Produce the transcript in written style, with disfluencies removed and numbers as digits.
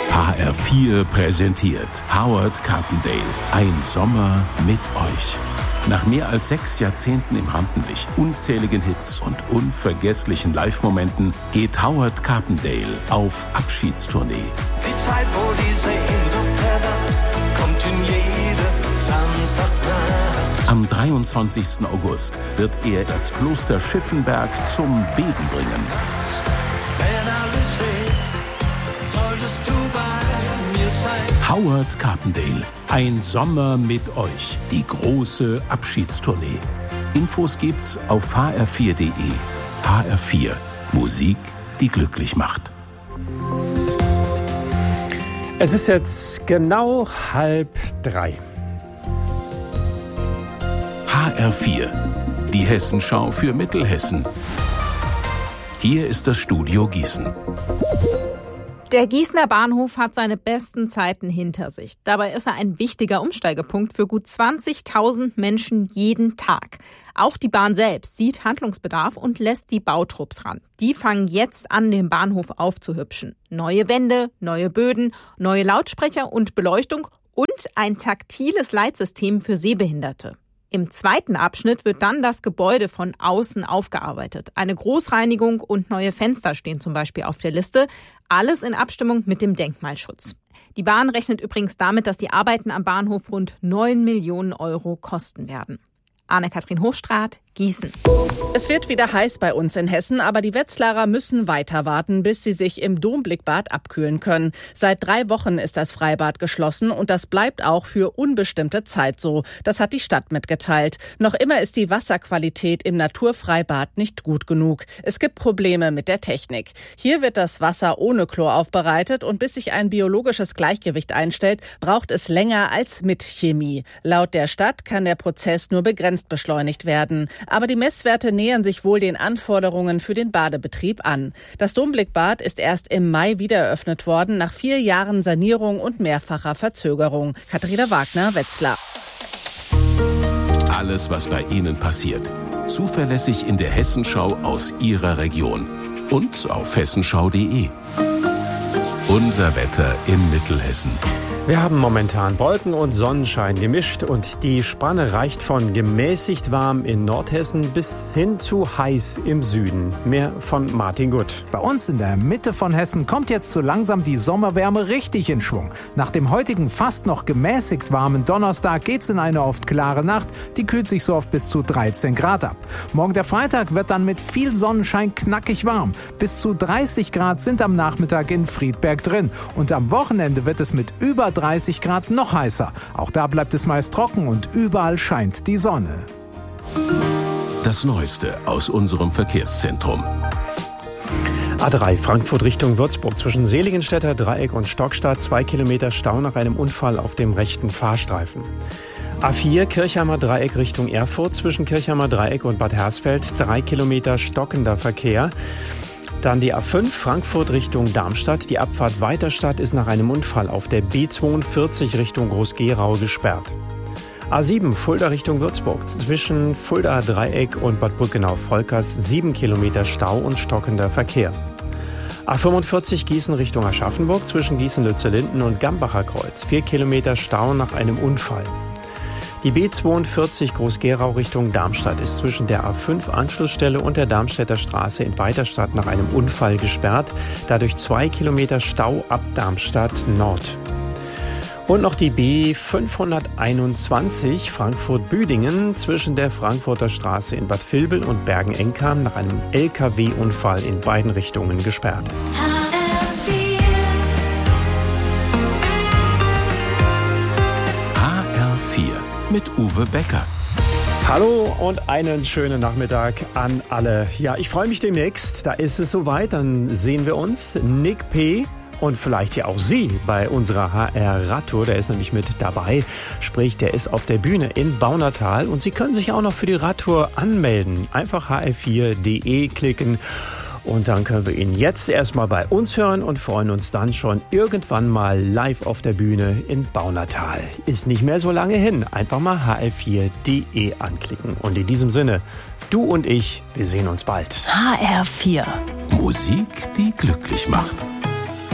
HR4 präsentiert Howard Carpendale. Ein Sommer mit euch. Nach mehr als 6 Jahrzehnten im Rampenlicht, unzähligen Hits und unvergesslichen Live-Momenten geht Howard Carpendale auf Abschiedstournee. Die Zeit, wo die Sehnsucht erwacht, kommt in jede Samstagnacht. Am 23. August wird er das Kloster Schiffenberg zum Beben bringen. Wenn alles steht, solltest du bei mir sein. Howard Carpendale. Ein Sommer mit euch. Die große Abschiedstournee. Infos gibt's auf hr4.de. HR4. Musik, die glücklich macht. Es ist jetzt genau 2:30. HR4. Die Hessenschau für Mittelhessen. Hier ist das Studio Gießen. Der Gießener Bahnhof hat seine besten Zeiten hinter sich. Dabei ist er ein wichtiger Umsteigepunkt für gut 20.000 Menschen jeden Tag. Auch die Bahn selbst sieht Handlungsbedarf und lässt die Bautrupps ran. Die fangen jetzt an, den Bahnhof aufzuhübschen. Neue Wände, neue Böden, neue Lautsprecher und Beleuchtung und ein taktiles Leitsystem für Sehbehinderte. Im zweiten Abschnitt wird dann das Gebäude von außen aufgearbeitet. Eine Großreinigung und neue Fenster stehen zum Beispiel auf der Liste. Alles in Abstimmung mit dem Denkmalschutz. Die Bahn rechnet übrigens damit, dass die Arbeiten am Bahnhof rund 9 Millionen Euro kosten werden. Anne-Kathrin Hochstraat, Gießen. Es wird wieder heiß bei uns in Hessen, aber die Wetzlarer müssen weiter warten, bis sie sich im Domblickbad abkühlen können. Seit 3 Wochen ist das Freibad geschlossen und das bleibt auch für unbestimmte Zeit so. Das hat die Stadt mitgeteilt. Noch immer ist die Wasserqualität im Naturfreibad nicht gut genug. Es gibt Probleme mit der Technik. Hier wird das Wasser ohne Chlor aufbereitet und bis sich ein biologisches Gleichgewicht einstellt, braucht es länger als mit Chemie. Laut der Stadt kann der Prozess nur begrenzt beschleunigt werden. Aber die Messwerte nähern sich wohl den Anforderungen für den Badebetrieb an. Das Domblickbad ist erst im Mai wieder eröffnet worden, nach 4 Jahren Sanierung und mehrfacher Verzögerung. Katharina Wagner, Wetzlar. Alles, was bei Ihnen passiert. Zuverlässig in der Hessenschau aus Ihrer Region. Und auf hessenschau.de. Unser Wetter in Mittelhessen. Wir haben momentan Wolken und Sonnenschein gemischt und die Spanne reicht von gemäßigt warm in Nordhessen bis hin zu heiß im Süden. Mehr von Martin Gutt. Bei uns in der Mitte von Hessen kommt jetzt so langsam die Sommerwärme richtig in Schwung. Nach dem heutigen fast noch gemäßigt warmen Donnerstag geht's in eine oft klare Nacht. Die kühlt sich so oft bis zu 13 Grad ab. Morgen der Freitag wird dann mit viel Sonnenschein knackig warm. Bis zu 30 Grad sind am Nachmittag in Friedberg drin. Und am Wochenende wird es mit über 30 Grad noch heißer. Auch da bleibt es meist trocken und überall scheint die Sonne. Das Neueste aus unserem Verkehrszentrum. A3 Frankfurt Richtung Würzburg zwischen Seligenstädter Dreieck und Stockstadt 2 Kilometer Stau nach einem Unfall auf dem rechten Fahrstreifen. A4 Kirchheimer Dreieck Richtung Erfurt zwischen Kirchheimer Dreieck und Bad Hersfeld 3 Kilometer stockender Verkehr. Dann die A5 Frankfurt Richtung Darmstadt. Die Abfahrt Weiterstadt ist nach einem Unfall auf der B42 Richtung Groß-Gerau gesperrt. A7 Fulda Richtung Würzburg. Zwischen Fulda Dreieck und Bad Brückenau-Volkers 7 Kilometer Stau und stockender Verkehr. A45 Gießen Richtung Aschaffenburg. Zwischen Gießen-Lützellinden und Gambacher Kreuz 4 Kilometer Stau nach einem Unfall. Die B42 Groß-Gerau Richtung Darmstadt ist zwischen der A5 Anschlussstelle und der Darmstädter Straße in Weiterstadt nach einem Unfall gesperrt. Dadurch 2 Kilometer Stau ab Darmstadt Nord. Und noch die B521 Frankfurt-Büdingen zwischen der Frankfurter Straße in Bad Vilbel und Bergen-Enkam nach einem LKW-Unfall in beiden Richtungen gesperrt. Mit Uwe Becker. Hallo und einen schönen Nachmittag an alle. Ja, ich freue mich demnächst. Da ist es soweit. Dann sehen wir uns. Nick P. und vielleicht ja auch Sie bei unserer HR-Radtour. Der ist nämlich mit dabei. Sprich, der ist auf der Bühne in Baunatal. Und Sie können sich auch noch für die Radtour anmelden. Einfach hr4.de klicken. Und dann können wir ihn jetzt erstmal bei uns hören und freuen uns dann schon irgendwann mal live auf der Bühne in Baunatal. Ist nicht mehr so lange hin. Einfach mal hr4.de anklicken. Und in diesem Sinne, du und ich, wir sehen uns bald. HR4. Musik, die glücklich macht.